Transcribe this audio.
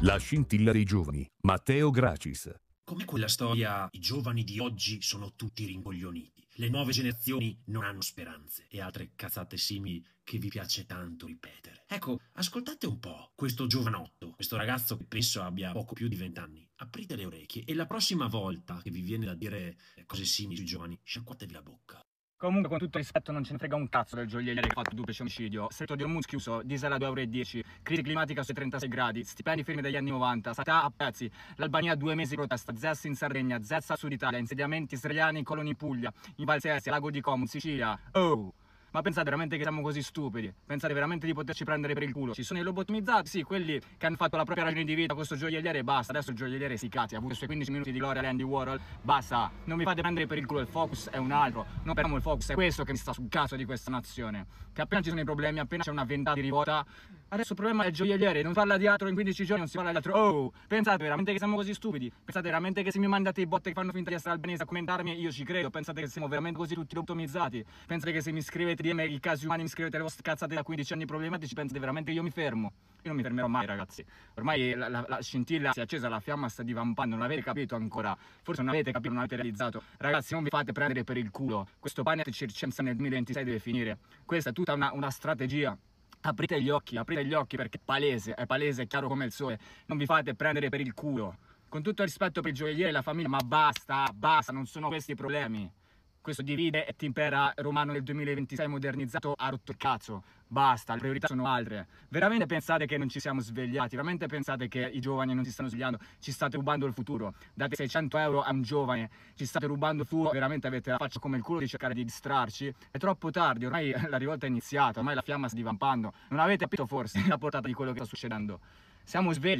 La scintilla dei giovani, Matteo Gracis. Come quella storia, i giovani di oggi sono tutti rincoglioniti. Le nuove generazioni non hanno speranze e altre cazzate simili che vi piace tanto ripetere. Ecco, ascoltate un po' questo giovanotto, questo ragazzo che penso abbia poco più di 20 anni. Aprite le orecchie e la prossima volta che vi viene da dire cose simili sui giovani, sciacquatevi la bocca. Comunque, con tutto rispetto, non ce ne frega un cazzo del gioielliere che ha fatto duplice omicidio. Stretto di Hormuz chiuso, diesel a 2,10 €, crisi climatica sui 36 gradi, stipendi fermi dagli anni 90, sanità a pezzi, l'Albania 2 mesi di protesta, ZES in Sardegna, ZES a Sud Italia, insediamenti israeliani in coloni in Puglia, in Val Sesia, Lago di Como, Sicilia. Oh! Ma pensate veramente che siamo così stupidi? Pensate veramente di poterci prendere per il culo? Ci sono i lobotomizzati, sì, quelli che hanno fatto la propria ragione di vita, questo gioielliere e basta. Adesso il gioielliere si cazzi, ha avuto i suoi 15 minuti di gloria all'Andy Warhol, basta. Non mi fate prendere per il culo, il focus è un altro. Non perdiamo il focus, è questo che mi sta sul caso di questa nazione. Che appena ci sono i problemi, appena c'è una ventata di rivolta, adesso il problema è il gioielliere, non parla di altro in 15 giorni, non si parla di altro. Oh, pensate veramente che siamo così stupidi? Pensate veramente che se mi mandate i botte che fanno finta di essere albanesi a commentarmi, io ci credo? Pensate che siamo veramente così tutti lobotomizzati? Pensate che se mi scrivete DM i casi umani, mi scrivete le vostre cazzate da 15 anni problematici, pensate veramente che io mi fermo? Io non mi fermerò mai, ragazzi. Ormai la scintilla si è accesa, la fiamma sta divampando, non avete capito ancora. Forse non avete capito, non avete realizzato. Ragazzi, non vi fate prendere per il culo. Questo Planet Circense nel 2026 deve finire. Questa è tutta una strategia. Aprite gli occhi perché è palese, è chiaro come il sole. Non vi fate prendere per il culo. Con tutto il rispetto per il gioielliere e la famiglia, ma basta, non sono questi i problemi. Questo divide e ti impera romano nel 2026 modernizzato ha rotto il cazzo. Basta, le priorità sono altre. Veramente pensate che non ci siamo svegliati? Veramente pensate che i giovani non si stanno svegliando? Ci state rubando il futuro. Date 600 € a un giovane, ci state rubando il futuro. Veramente avete la faccia come il culo di cercare di distrarci? È troppo tardi, ormai la rivolta è iniziata, ormai la fiamma sta divampando. Non avete capito forse la portata di quello che sta succedendo? Siamo svegli.